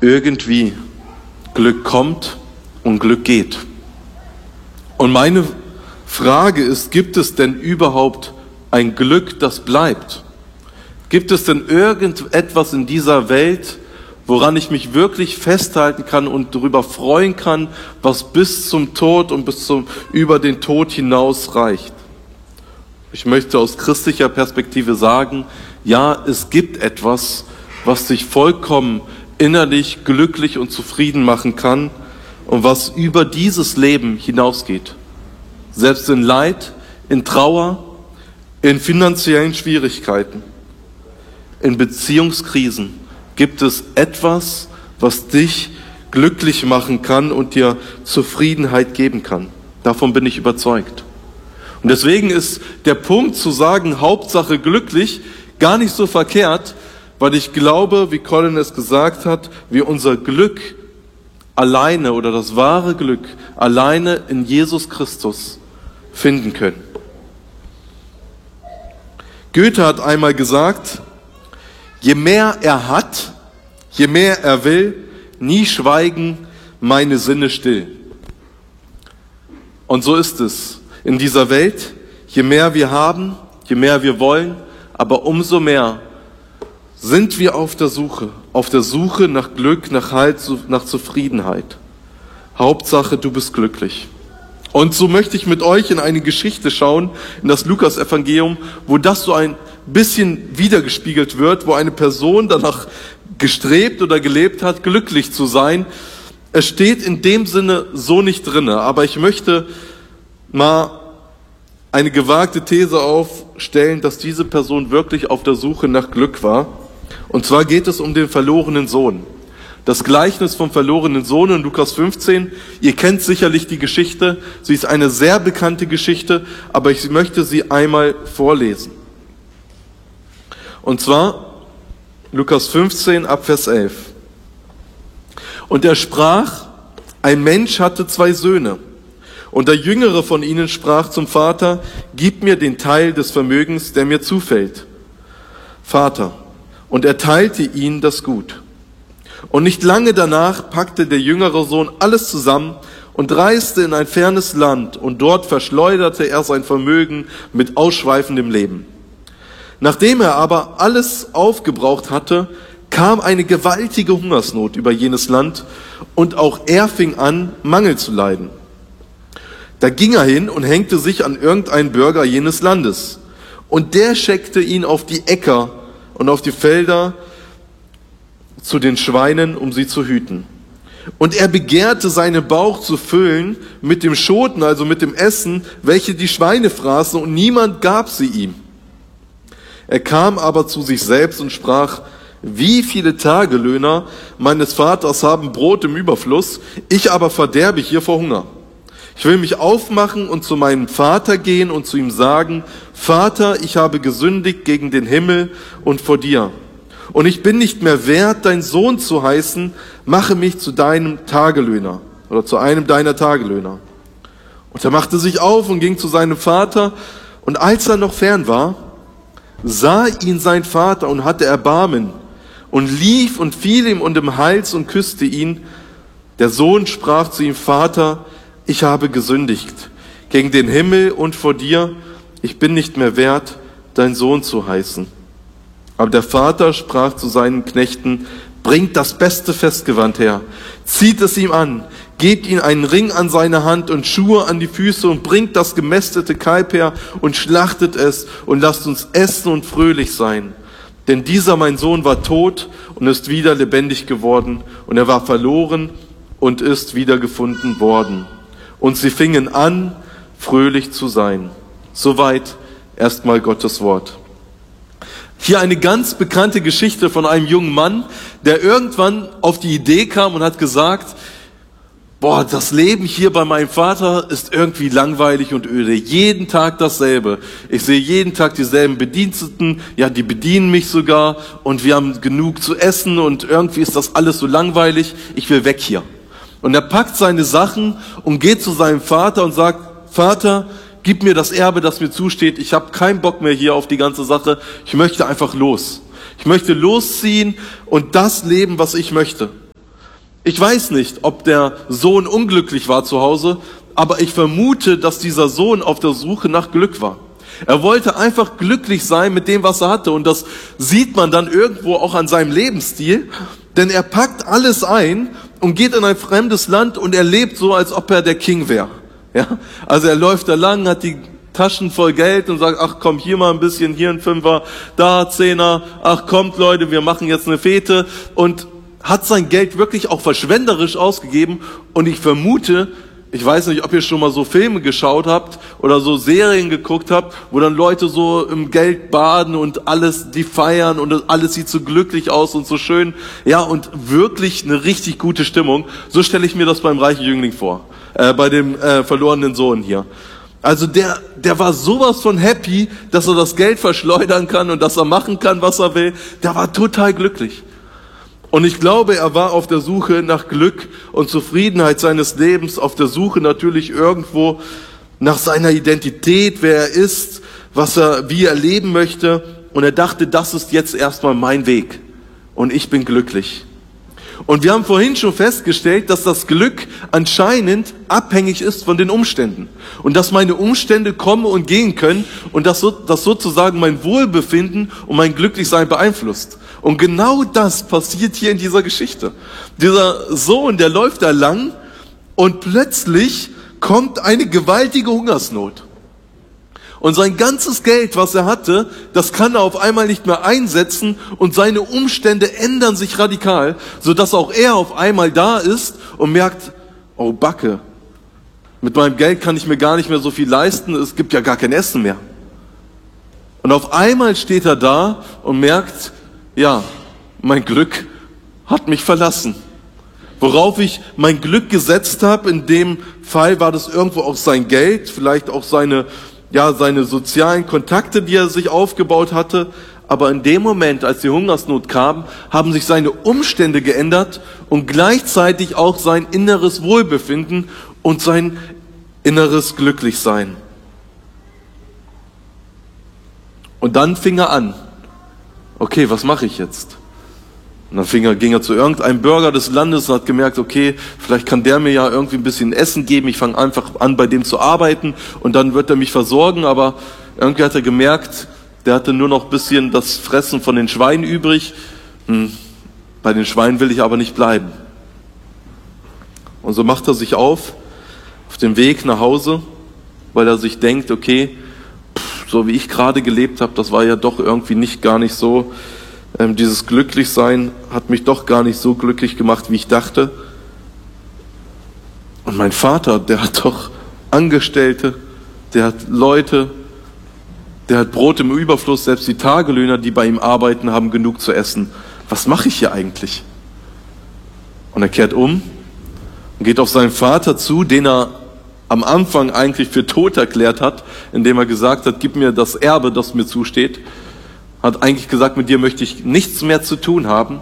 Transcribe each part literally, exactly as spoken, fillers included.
irgendwie Glück kommt und Glück geht. Und meine Frage ist, gibt es denn überhaupt ein Glück, das bleibt? Gibt es denn irgendetwas in dieser Welt, woran ich mich wirklich festhalten kann und darüber freuen kann, was bis zum Tod und bis zum über den Tod hinaus reicht? Ich möchte aus christlicher Perspektive sagen, ja, es gibt etwas, was dich vollkommen innerlich glücklich und zufrieden machen kann und was über dieses Leben hinausgeht. Selbst in Leid, in Trauer, in finanziellen Schwierigkeiten, in Beziehungskrisen gibt es etwas, was dich glücklich machen kann und dir Zufriedenheit geben kann. Davon bin ich überzeugt. Und deswegen ist der Punkt zu sagen, Hauptsache glücklich, gar nicht so verkehrt, weil ich glaube, wie Colin es gesagt hat, wir unser Glück alleine oder das wahre Glück alleine in Jesus Christus finden können. Goethe hat einmal gesagt, je mehr er hat, je mehr er will, nie schweigen meine Sinne still. Und so ist es in dieser Welt. Je mehr wir haben, je mehr wir wollen, aber umso mehr sind wir auf der Suche, auf der Suche nach Glück, nach Halt, nach Zufriedenheit. Hauptsache, du bist glücklich. Und so möchte ich mit euch in eine Geschichte schauen, in das Lukas-Evangelium, wo das so ein bisschen wiedergespiegelt wird, wo eine Person danach gestrebt oder gelebt hat, glücklich zu sein. Es steht in dem Sinne so nicht drinne, aber ich möchte mal eine gewagte These aufstellen, dass diese Person wirklich auf der Suche nach Glück war. Und zwar geht es um den verlorenen Sohn. Das Gleichnis vom verlorenen Sohn in Lukas fünfzehn. Ihr kennt sicherlich die Geschichte. Sie ist eine sehr bekannte Geschichte, aber ich möchte sie einmal vorlesen. Und zwar Lukas fünfzehn ab Vers elf. Und er sprach, ein Mensch hatte zwei Söhne. Und der Jüngere von ihnen sprach zum Vater, gib mir den Teil des Vermögens, der mir zufällt. Vater. Und er teilte ihnen das Gut. Und nicht lange danach packte der jüngere Sohn alles zusammen und reiste in ein fernes Land, und dort verschleuderte er sein Vermögen mit ausschweifendem Leben. Nachdem er aber alles aufgebraucht hatte, kam eine gewaltige Hungersnot über jenes Land, und auch er fing an, Mangel zu leiden. Da ging er hin und hängte sich an irgendeinen Bürger jenes Landes, und der scheckte ihn auf die Äcker und auf die Felder zu den Schweinen, um sie zu hüten. Und er begehrte, seinen Bauch zu füllen mit dem Schoten, also mit dem Essen, welche die Schweine fraßen, und niemand gab sie ihm. Er kam aber zu sich selbst und sprach, wie viele Tagelöhner meines Vaters haben Brot im Überfluss, ich aber verderbe hier vor Hunger. Ich will mich aufmachen und zu meinem Vater gehen und zu ihm sagen, Vater, ich habe gesündigt gegen den Himmel und vor dir. Und ich bin nicht mehr wert, dein Sohn zu heißen, mache mich zu deinem Tagelöhner oder zu einem deiner Tagelöhner. Und er machte sich auf und ging zu seinem Vater, und als er noch fern war, sah ihn sein Vater und hatte Erbarmen und lief und fiel ihm um den Hals und küsste ihn. Der Sohn sprach zu ihm, Vater, ich habe gesündigt gegen den Himmel und vor dir, ich bin nicht mehr wert, dein Sohn zu heißen. Aber der Vater sprach zu seinen Knechten, bringt das beste Festgewand her, zieht es ihm an, gebt ihm einen Ring an seine Hand und Schuhe an die Füße und bringt das gemästete Kalb her und schlachtet es und lasst uns essen und fröhlich sein. Denn dieser mein Sohn war tot und ist wieder lebendig geworden, und er war verloren und ist wiedergefunden worden. Und sie fingen an, fröhlich zu sein. Soweit erstmal Gottes Wort. Hier eine ganz bekannte Geschichte von einem jungen Mann, der irgendwann auf die Idee kam und hat gesagt, boah, das Leben hier bei meinem Vater ist irgendwie langweilig und öde. Jeden Tag dasselbe. Ich sehe jeden Tag dieselben Bediensteten, ja, die bedienen mich sogar, und wir haben genug zu essen, und irgendwie ist das alles so langweilig. Ich will weg hier. Und er packt seine Sachen und geht zu seinem Vater und sagt, Vater, gib mir das Erbe, das mir zusteht. Ich habe keinen Bock mehr hier auf die ganze Sache. Ich möchte einfach los. Ich möchte losziehen und das leben, was ich möchte. Ich weiß nicht, ob der Sohn unglücklich war zu Hause, aber ich vermute, dass dieser Sohn auf der Suche nach Glück war. Er wollte einfach glücklich sein mit dem, was er hatte. Und das sieht man dann irgendwo auch an seinem Lebensstil. Denn er packt alles ein und geht in ein fremdes Land und er lebt so, als ob er der King wäre. Ja? Also er läuft da lang, hat die Taschen voll Geld und sagt, ach komm, hier mal ein bisschen, hier ein Fünfer, da Zehner, ach kommt Leute, wir machen jetzt eine Fete. Und hat sein Geld wirklich auch verschwenderisch ausgegeben. Und ich vermute, ich weiß nicht, ob ihr schon mal so Filme geschaut habt oder so Serien geguckt habt, wo dann Leute so im Geld baden und alles, die feiern und alles sieht so glücklich aus und so schön. Ja, und wirklich eine richtig gute Stimmung. So stelle ich mir das beim reichen Jüngling vor, äh, bei dem äh, verlorenen Sohn hier. Also der, der war sowas von happy, dass er das Geld verschleudern kann und dass er machen kann, was er will. Der war total glücklich. Und ich glaube, er war auf der Suche nach Glück und Zufriedenheit seines Lebens, auf der Suche natürlich irgendwo nach seiner Identität, wer er ist, was er, wie er leben möchte. Und er dachte, das ist jetzt erstmal mein Weg. Und ich bin glücklich. Und wir haben vorhin schon festgestellt, dass das Glück anscheinend abhängig ist von den Umständen. Und dass meine Umstände kommen und gehen können und dass, so, dass sozusagen mein Wohlbefinden und mein Glücklichsein beeinflusst. Und genau das passiert hier in dieser Geschichte. Dieser Sohn, der läuft da lang und plötzlich kommt eine gewaltige Hungersnot. Und sein ganzes Geld, was er hatte, das kann er auf einmal nicht mehr einsetzen und seine Umstände ändern sich radikal, sodass auch er auf einmal da ist und merkt, oh Backe, mit meinem Geld kann ich mir gar nicht mehr so viel leisten, es gibt ja gar kein Essen mehr. Und auf einmal steht er da und merkt, ja, mein Glück hat mich verlassen. Worauf ich mein Glück gesetzt habe, in dem Fall war das irgendwo auch sein Geld, vielleicht auch seine, ja, seine sozialen Kontakte, die er sich aufgebaut hatte. Aber in dem Moment, als die Hungersnot kam, haben sich seine Umstände geändert und gleichzeitig auch sein inneres Wohlbefinden und sein inneres Glücklichsein. Und dann fing er an. Okay, was mache ich jetzt? Und dann fing er, ging er zu irgendeinem Bürger des Landes und hat gemerkt, okay, vielleicht kann der mir ja irgendwie ein bisschen Essen geben. Ich fange einfach an, bei dem zu arbeiten und dann wird er mich versorgen. Aber irgendwie hat er gemerkt, der hatte nur noch ein bisschen das Fressen von den Schweinen übrig. Hm, bei den Schweinen will ich aber nicht bleiben. Und so macht er sich auf, auf dem Weg nach Hause, weil er sich denkt, okay, pff, so wie ich gerade gelebt habe, das war ja doch irgendwie nicht gar nicht so. Ähm, dieses Glücklichsein hat mich doch gar nicht so glücklich gemacht, wie ich dachte. Und mein Vater, der hat doch Angestellte, der hat Leute, der hat Brot im Überfluss, selbst die Tagelöhner, die bei ihm arbeiten, haben genug zu essen. Was mache ich hier eigentlich? Und er kehrt um und geht auf seinen Vater zu, den er am Anfang eigentlich für tot erklärt hat, indem er gesagt hat, gib mir das Erbe, das mir zusteht. Hat eigentlich gesagt, mit dir möchte ich nichts mehr zu tun haben.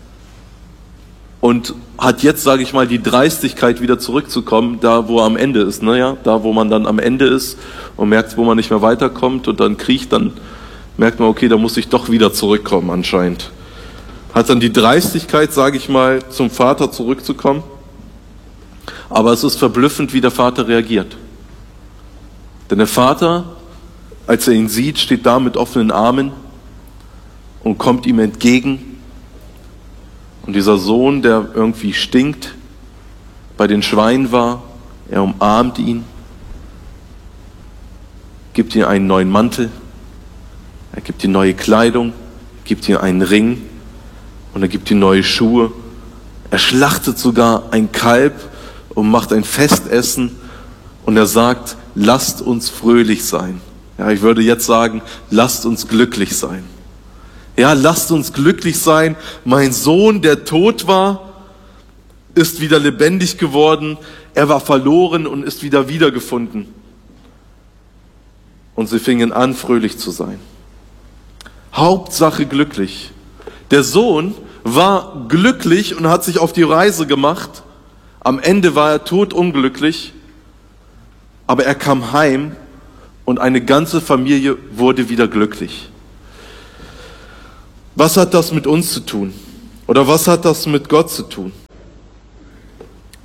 Und hat jetzt, sage ich mal, die Dreistigkeit, wieder zurückzukommen, da wo er am Ende ist. Naja, da wo man dann am Ende ist und merkt, wo man nicht mehr weiterkommt und dann kriecht, dann merkt man, okay, da muss ich doch wieder zurückkommen anscheinend. Hat dann die Dreistigkeit, sage ich mal, zum Vater zurückzukommen. Aber es ist verblüffend, wie der Vater reagiert. Denn der Vater, als er ihn sieht, steht da mit offenen Armen und kommt ihm entgegen. Und dieser Sohn, der irgendwie stinkt, bei den Schweinen war, er umarmt ihn, gibt ihm einen neuen Mantel, er gibt ihm neue Kleidung, gibt ihm einen Ring und er gibt ihm neue Schuhe. Er schlachtet sogar ein Kalb und macht ein Festessen und er sagt, lasst uns fröhlich sein. Ja, ich würde jetzt sagen, lasst uns glücklich sein. Ja, lasst uns glücklich sein. Mein Sohn, der tot war, ist wieder lebendig geworden. Er war verloren und ist wieder wiedergefunden. Und sie fingen an, fröhlich zu sein. Hauptsache glücklich. Der Sohn war glücklich und hat sich auf die Reise gemacht. Am Ende war er todunglücklich, aber er kam heim und eine ganze Familie wurde wieder glücklich. Was hat das mit uns zu tun? Oder was hat das mit Gott zu tun?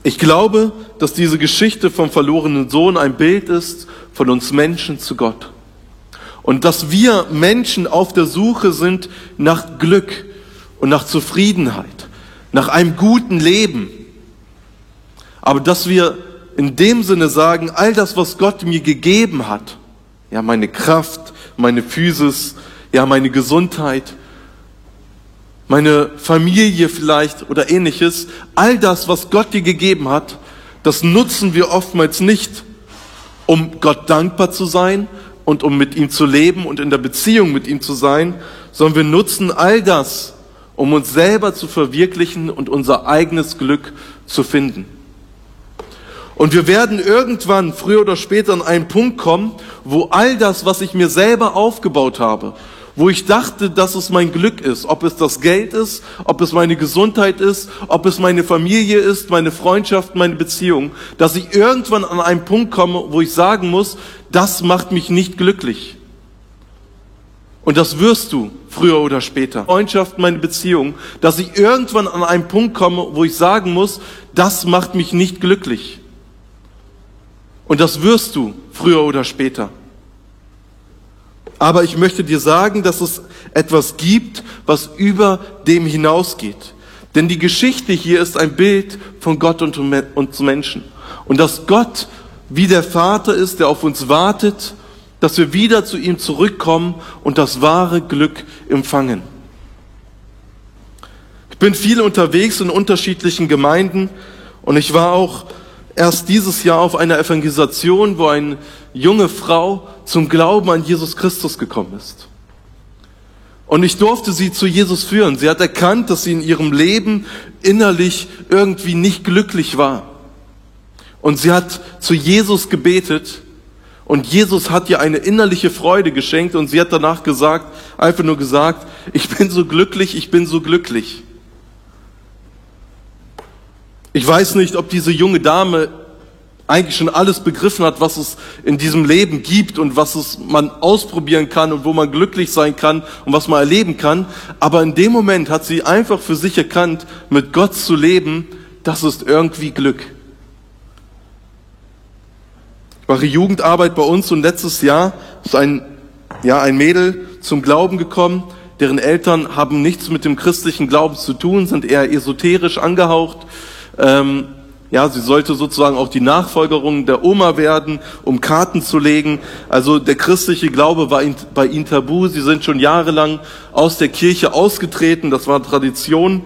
Ich glaube, dass diese Geschichte vom verlorenen Sohn ein Bild ist von uns Menschen zu Gott. Und dass wir Menschen auf der Suche sind nach Glück und nach Zufriedenheit, nach einem guten Leben. Aber dass wir in dem Sinne sagen, all das, was Gott mir gegeben hat, ja, meine Kraft, meine Physis, ja, meine Gesundheit, meine Familie vielleicht oder ähnliches, all das, was Gott dir gegeben hat, das nutzen wir oftmals nicht, um Gott dankbar zu sein und um mit ihm zu leben und in der Beziehung mit ihm zu sein, sondern wir nutzen all das, um uns selber zu verwirklichen und unser eigenes Glück zu finden. Und wir werden irgendwann, früher oder später, an einen Punkt kommen, wo all das, was ich mir selber aufgebaut habe, wo ich dachte, dass es mein Glück ist, ob es das Geld ist, ob es meine Gesundheit ist, ob es meine Familie ist, meine Freundschaft, meine Beziehung, dass ich irgendwann an einen Punkt komme, wo ich sagen muss, das macht mich nicht glücklich. Und das wirst du früher oder später. Freundschaft, meine Beziehung, dass ich irgendwann an einen Punkt komme, wo ich sagen muss, das macht mich nicht glücklich. Und das wirst du früher oder später. Aber ich möchte dir sagen, dass es etwas gibt, was über dem hinausgeht. Denn die Geschichte hier ist ein Bild von Gott und uns Menschen. Und dass Gott wie der Vater ist, der auf uns wartet, dass wir wieder zu ihm zurückkommen und das wahre Glück empfangen. Ich bin viel unterwegs in unterschiedlichen Gemeinden und ich war auch erst dieses Jahr auf einer Evangelisation, wo eine junge Frau zum Glauben an Jesus Christus gekommen ist. Und ich durfte sie zu Jesus führen. Sie hat erkannt, dass sie in ihrem Leben innerlich irgendwie nicht glücklich war. Und sie hat zu Jesus gebetet und Jesus hat ihr eine innerliche Freude geschenkt und sie hat danach gesagt, einfach nur gesagt, ich bin so glücklich, ich bin so glücklich. Ich weiß nicht, ob diese junge Dame eigentlich schon alles begriffen hat, was es in diesem Leben gibt und was es man ausprobieren kann und wo man glücklich sein kann und was man erleben kann. Aber in dem Moment hat sie einfach für sich erkannt, mit Gott zu leben, das ist irgendwie Glück. Ich mache Jugendarbeit bei uns und letztes Jahr ist ein, ja, ein Mädel zum Glauben gekommen, deren Eltern haben nichts mit dem christlichen Glauben zu tun, sind eher esoterisch angehaucht. Ähm, ja, sie sollte sozusagen auch die Nachfolgerin der Oma werden, um Karten zu legen. Also der christliche Glaube war bei ihnen tabu. Sie sind schon jahrelang aus der Kirche ausgetreten, das war Tradition.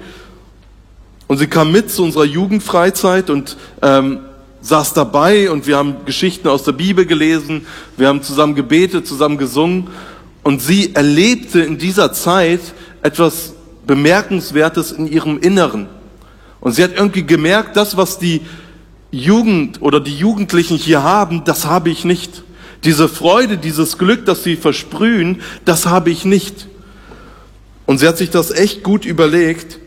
Und sie kam mit zu unserer Jugendfreizeit und ähm, saß dabei und wir haben Geschichten aus der Bibel gelesen, wir haben zusammen gebetet, zusammen gesungen und sie erlebte in dieser Zeit etwas Bemerkenswertes in ihrem Inneren. Und sie hat irgendwie gemerkt, das, was die Jugend oder die Jugendlichen hier haben, das habe ich nicht. Diese Freude, dieses Glück, das sie versprühen, das habe ich nicht. Und sie hat sich das echt gut überlegt.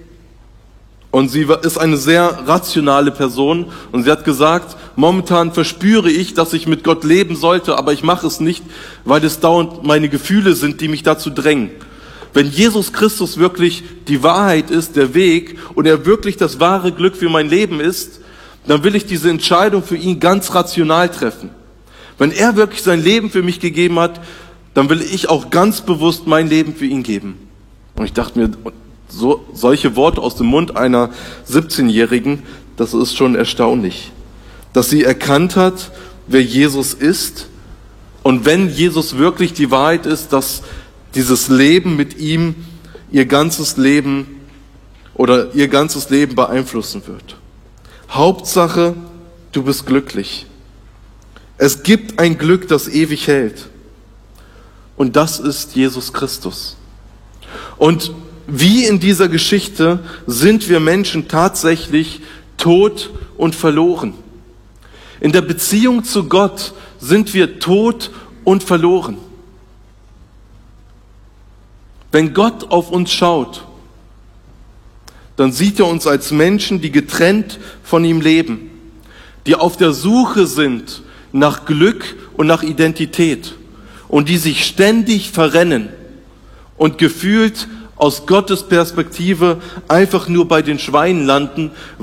Und sie ist eine sehr rationale Person. Und sie hat gesagt, momentan verspüre ich, dass ich mit Gott leben sollte, aber ich mache es nicht, weil es dauernd meine Gefühle sind, die mich dazu drängen. Wenn Jesus Christus wirklich die Wahrheit ist, der Weg, und er wirklich das wahre Glück für mein Leben ist, dann will ich diese Entscheidung für ihn ganz rational treffen. Wenn er wirklich sein Leben für mich gegeben hat, dann will ich auch ganz bewusst mein Leben für ihn geben. Und ich dachte mir, so, solche Worte aus dem Mund einer siebzehnjährigen, das ist schon erstaunlich. Dass sie erkannt hat, wer Jesus ist, und wenn Jesus wirklich die Wahrheit ist, dass dieses Leben mit ihm ihr ganzes Leben oder ihr ganzes Leben beeinflussen wird. Hauptsache, du bist glücklich. Es gibt ein Glück, das ewig hält. Und das ist Jesus Christus. Und wie in dieser Geschichte sind wir Menschen tatsächlich tot und verloren. In der Beziehung zu Gott sind wir tot und verloren. Wenn Gott auf uns schaut, dann sieht er uns als Menschen, die getrennt von ihm leben, die auf der Suche sind nach Glück und nach Identität und die sich ständig verrennen und gefühlt aus Gottes Perspektive einfach nur bei den Schweinen landen,